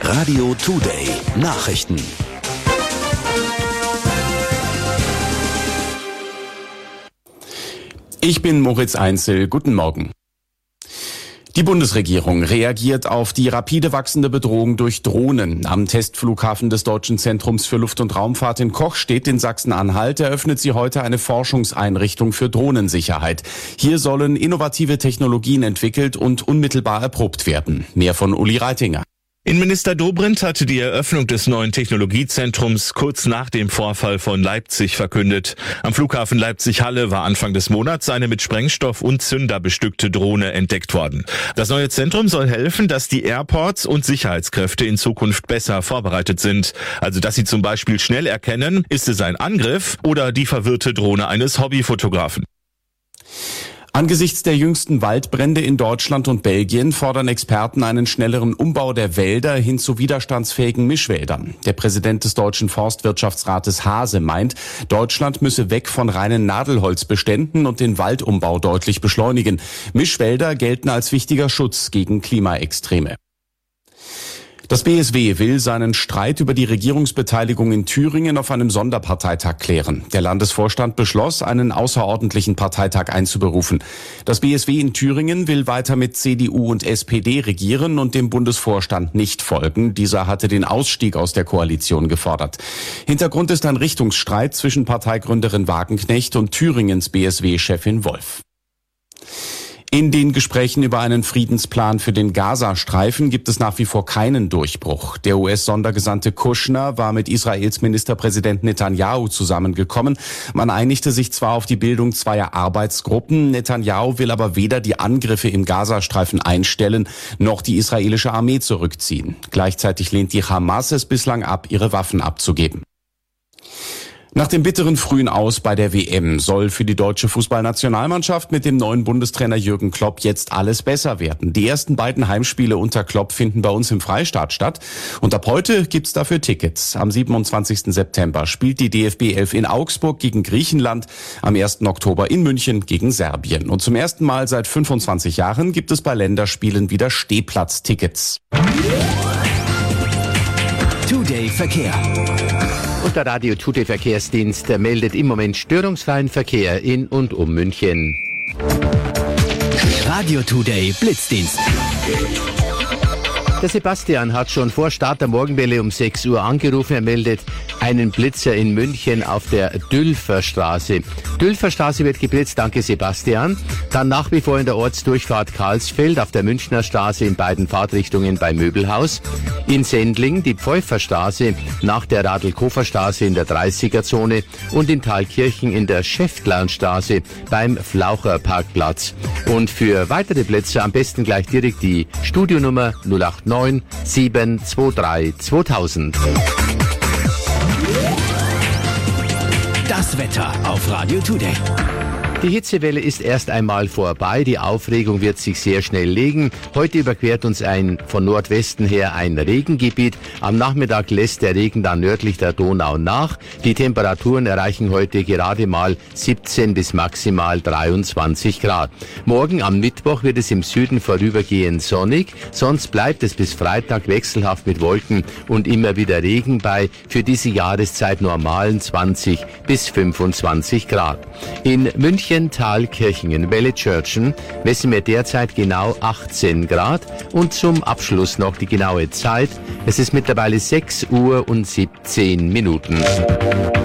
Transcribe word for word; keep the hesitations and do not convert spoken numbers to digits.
Radio Today Nachrichten. Ich bin Moritz Einzel. Guten Morgen. Die Bundesregierung reagiert auf die rapide wachsende Bedrohung durch Drohnen. Am Testflughafen des Deutschen Zentrums für Luft- und Raumfahrt in Kochstedt in Sachsen-Anhalt eröffnet sie heute eine Forschungseinrichtung für Drohnensicherheit. Hier sollen innovative Technologien entwickelt und unmittelbar erprobt werden. Mehr von Uli Reitinger. Innenminister Dobrindt hatte die Eröffnung des neuen Technologiezentrums kurz nach dem Vorfall von Leipzig verkündet. Am Flughafen Leipzig-Halle war Anfang des Monats eine mit Sprengstoff und Zünder bestückte Drohne entdeckt worden. Das neue Zentrum soll helfen, dass die Airports und Sicherheitskräfte in Zukunft besser vorbereitet sind. Also dass sie zum Beispiel schnell erkennen, ist es ein Angriff oder die verwirrte Drohne eines Hobbyfotografen. Angesichts der jüngsten Waldbrände in Deutschland und Belgien fordern Experten einen schnelleren Umbau der Wälder hin zu widerstandsfähigen Mischwäldern. Der Präsident des Deutschen Forstwirtschaftsrates Hase meint, Deutschland müsse weg von reinen Nadelholzbeständen und den Waldumbau deutlich beschleunigen. Mischwälder gelten als wichtiger Schutz gegen Klimaextreme. Das B S W will seinen Streit über die Regierungsbeteiligung in Thüringen auf einem Sonderparteitag klären. Der Landesvorstand beschloss, einen außerordentlichen Parteitag einzuberufen. Das B S W in Thüringen will weiter mit C D U und S P D regieren und dem Bundesvorstand nicht folgen. Dieser hatte den Ausstieg aus der Koalition gefordert. Hintergrund ist ein Richtungsstreit zwischen Parteigründerin Wagenknecht und Thüringens B S W-Chefin Wolf. In den Gesprächen über einen Friedensplan für den Gazastreifen gibt es nach wie vor keinen Durchbruch. Der U S-Sondergesandte Kushner war mit Israels Ministerpräsident Netanyahu zusammengekommen. Man einigte sich zwar auf die Bildung zweier Arbeitsgruppen, Netanyahu will aber weder die Angriffe im Gazastreifen einstellen, noch die israelische Armee zurückziehen. Gleichzeitig lehnt die Hamas es bislang ab, ihre Waffen abzugeben. Nach dem bitteren frühen Aus bei der W M soll für die deutsche Fußballnationalmannschaft mit dem neuen Bundestrainer Jürgen Klopp jetzt alles besser werden. Die ersten beiden Heimspiele unter Klopp finden bei uns im Freistaat statt und ab heute gibt's dafür Tickets. Am siebenundzwanzigsten September spielt die D F B elf in Augsburg gegen Griechenland, am ersten Oktober in München gegen Serbien. Und zum ersten Mal seit fünfundzwanzig Jahren gibt es bei Länderspielen wieder Stehplatztickets. Today Verkehr. Und der Radio Today Verkehrsdienst meldet im Moment störungsfreien Verkehr in und um München. Radio Today Blitzdienst. Der Sebastian hat schon vor Start der Morgenwelle um sechs Uhr angerufen. Er meldet einen Blitzer in München auf der Dülferstraße. Dülferstraße wird geblitzt, danke Sebastian. Dann nach wie vor in der Ortsdurchfahrt Karlsfeld auf der Münchner Straße in beiden Fahrtrichtungen bei Möbelhaus. In Sendling die Pfeuferstraße nach der Radl-Kofer-Straße in der dreißiger-Zone und in Thalkirchen in der Schäftlarnstraße beim Flaucherparkplatz. Und für weitere Blitzer am besten gleich direkt die Studionummer null acht neun sieben zwei drei zweitausend. Das Wetter auf Radio Today. Die Hitzewelle ist erst einmal vorbei, die Aufregung wird sich sehr schnell legen. Heute überquert uns ein von Nordwesten her ein Regengebiet. Am Nachmittag lässt der Regen dann nördlich der Donau nach. Die Temperaturen erreichen heute gerade mal siebzehn bis maximal dreiundzwanzig Grad. Morgen am Mittwoch wird es im Süden vorübergehend sonnig, sonst bleibt es bis Freitag wechselhaft mit Wolken und immer wieder Regen bei für diese Jahreszeit normalen zwanzig bis fünfundzwanzig Grad. In München Thalkirchen in Welle-Tschörtschen messen wir derzeit genau achtzehn Grad und zum Abschluss noch die genaue Zeit. Es ist mittlerweile sechs Uhr und siebzehn Minuten.